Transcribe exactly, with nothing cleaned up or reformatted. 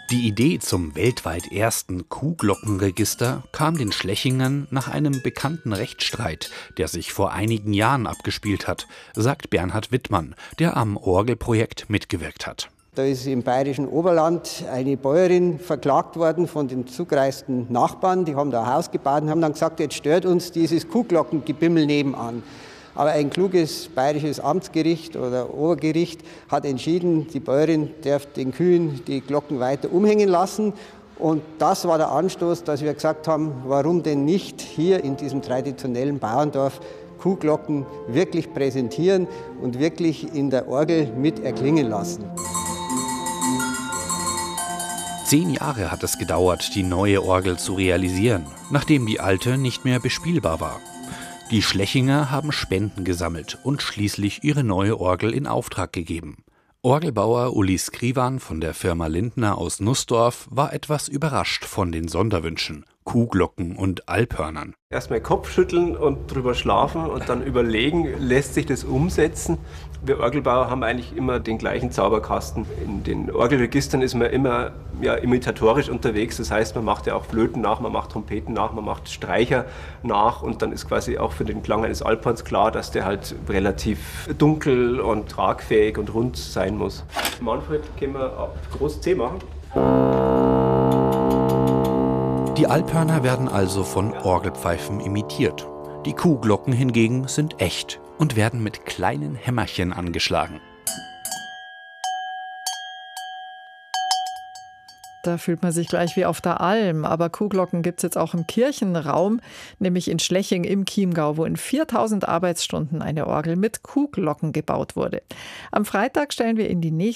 Die Idee zum weltweit ersten Kuhglockenregister kam den Schlechingern nach einem bekannten Rechtsstreit, der sich vor einigen Jahren abgespielt hat, sagt Bernhard Wittmann, der am Orgelprojekt mitgewirkt hat. Da ist im bayerischen Oberland eine Bäuerin verklagt worden von den zugereisten Nachbarn. Die haben da ein Haus gebaut und haben dann gesagt, jetzt stört uns dieses Kuhglockengebimmel nebenan. Aber ein kluges bayerisches Amtsgericht oder Obergericht hat entschieden, die Bäuerin darf den Kühen die Glocken weiter umhängen lassen. Und das war der Anstoß, dass wir gesagt haben, warum denn nicht hier in diesem traditionellen Bauerndorf Kuhglocken wirklich präsentieren und wirklich in der Orgel mit erklingen lassen. Zehn Jahre hat es gedauert, die neue Orgel zu realisieren, nachdem die alte nicht mehr bespielbar war. Die Schlechinger haben Spenden gesammelt und schließlich ihre neue Orgel in Auftrag gegeben. Orgelbauer Uli Skrivan von der Firma Lindner aus Nussdorf war etwas überrascht von den Sonderwünschen, Kuhglocken und Alphörnern. Erstmal Kopfschütteln und drüber schlafen und dann überlegen, lässt sich das umsetzen? Wir Orgelbauer haben eigentlich immer den gleichen Zauberkasten. In den Orgelregistern ist man immer ja, imitatorisch unterwegs. Das heißt, man macht ja auch Flöten nach, man macht Trompeten nach, man macht Streicher nach. Und dann ist quasi auch für den Klang eines Alphorns klar, dass der halt relativ dunkel und tragfähig und rund sein muss. Manfred, können wir ab Groß C machen? Die Alphörner werden also von Orgelpfeifen imitiert. Die Kuhglocken hingegen sind echt und werden mit kleinen Hämmerchen angeschlagen. Da fühlt man sich gleich wie auf der Alm. Aber Kuhglocken gibt es jetzt auch im Kirchenraum, nämlich in Schleching im Chiemgau, wo in viertausend Arbeitsstunden eine Orgel mit Kuhglocken gebaut wurde. Am Freitag stellen wir in die nächste